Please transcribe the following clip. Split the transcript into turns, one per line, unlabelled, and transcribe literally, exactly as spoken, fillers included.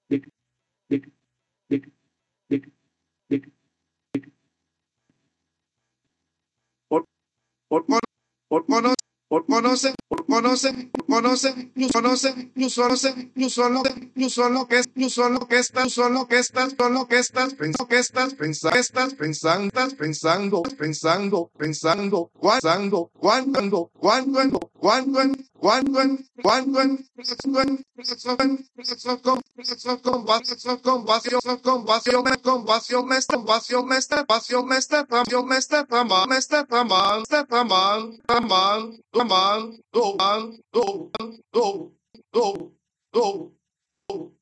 Por, por, por, por conocer, por conocer, por conocer, por conocer, tú conocen, tú conocen, tú solo, tú solo que es, tú solo que estás, solo que estás, solo que estás, pensando que estás pensando, estás pensando, estás pensando, pensando, pensando, cuando, cuando, cuando, cuando, cuando, cuando, compasión, compasión, compasión, mesta, compasión, mesta, compasión, mesta, compasión, mesta, ramal, mesta, ramal, mesta, ramal, ramal, ramal, do, do, do, do, do, do.